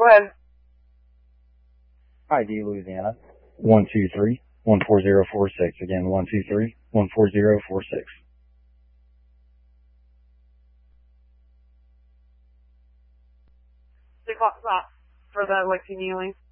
Go ahead. ID Louisiana. 123-14046. Again, 123-14046. Stop for the Lexi Neely.